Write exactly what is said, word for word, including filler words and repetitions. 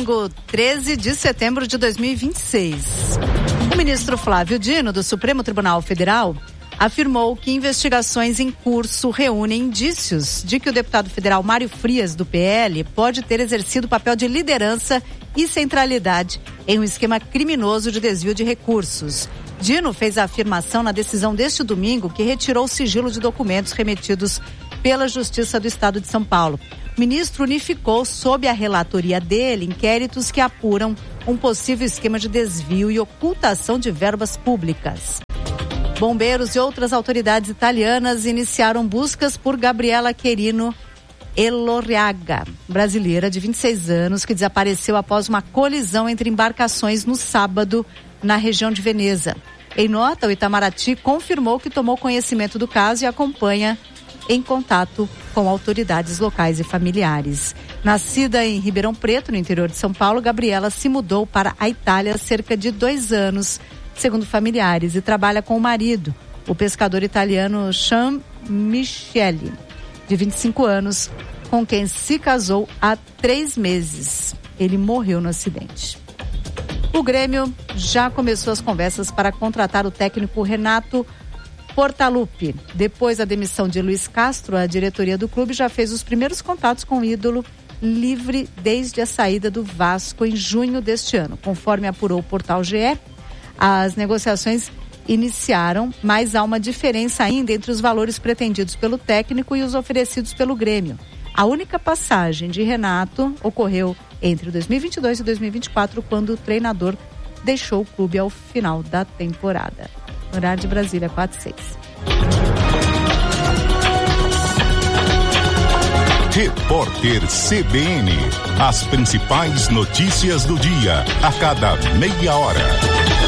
domingo, treze de setembro de dois mil e vinte e seis. O ministro Flávio Dino, do Supremo Tribunal Federal, afirmou que investigações em curso reúnem indícios de que o deputado federal Mário Frias, do P L, pode ter exercido papel de liderança e centralidade em um esquema criminoso de desvio de recursos. Dino fez a afirmação na decisão deste domingo que retirou o sigilo de documentos remetidos pela Justiça do Estado de São Paulo. O ministro unificou, sob a relatoria dele, inquéritos que apuram um possível esquema de desvio e ocultação de verbas públicas. Bombeiros e outras autoridades italianas iniciaram buscas por Gabriela Querino Elorriaga, brasileira de vinte e seis anos, que desapareceu após uma colisão entre embarcações no sábado na região de Veneza. Em nota, o Itamaraty confirmou que tomou conhecimento do caso e acompanha em contato com autoridades locais e familiares. Nascida em Ribeirão Preto, no interior de São Paulo, Gabriela se mudou para a Itália há cerca de dois anos, segundo familiares, e trabalha com o marido, o pescador italiano Jean Michele, de vinte e cinco anos, com quem se casou há três meses. Ele morreu no acidente. O Grêmio já começou as conversas para contratar o técnico Renato Portaluppi. Depois da demissão de Luiz Castro, a diretoria do clube já fez os primeiros contatos com o ídolo, livre desde a saída do Vasco em junho deste ano. Conforme apurou o portal G E, as negociações iniciaram, mas há uma diferença ainda entre os valores pretendidos pelo técnico e os oferecidos pelo Grêmio. A única passagem de Renato ocorreu entre dois mil e vinte e dois e dois mil e vinte e quatro, quando o treinador deixou o clube ao final da temporada. Horário de Brasília, quatro e seis. Repórter C B N. As principais notícias do dia, a cada meia hora.